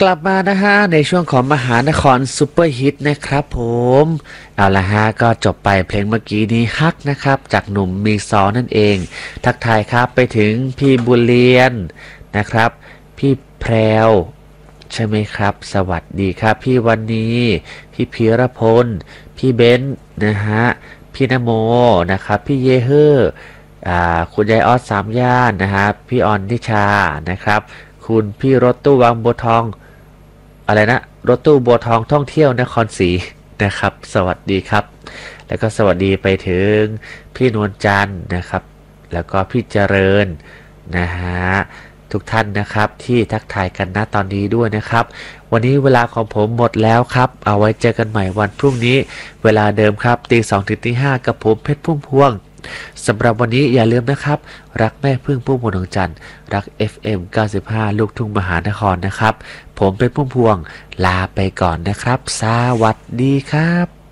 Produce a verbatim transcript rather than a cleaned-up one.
ลับมานะฮะในช่วงของมหานครซูเปอร์ฮิตนะครับผมเอาละฮะก็จบไปเพลงเมื่อกี้นี้ฮักนะครับจากหนุ่มมีซอนั่นเองทักทายครับไปถึงพี่บุญเลียนนะครับพี่แพรวใช่ไหมครับสวัสดีครับพี่วันนี้พี่พีรพลพี่เบนซ์นะฮะพี่นโมนะครับพี่เยเฮอร์อ่าคุณยายออสสามย่านนะฮะพี่ออนนิชานะครับคุณพี่รถตู้วังบัวทองอะไรนะรถตู้บัวทองท่องเที่ยวนครศรีนะครับสวัสดีครับแล้วก็สวัสดีไปถึงพี่นวลจันทร์นะครับแล้วก็พี่เจริญนะฮะทุกท่านนะครับที่ทักทายกันณตอนนี้ด้วยนะครับวันนี้เวลาของผมหมดแล้วครับเอาไว้เจอกันใหม่วันพรุ่งนี้เวลาเดิมครับตีสองถึงตีห้ากับผมเพชรพุ่มพวงสำหรับวันนี้อย่าลืมนะครับรักแม่พึ่งพุ่มพวงดวงจันทร์รัก เอฟ เอ็ม เก้าสิบห้า ลูกทุ่งมหานครนะครับผมเป็นพุ่มพวงลาไปก่อนนะครับสวัสดีครับ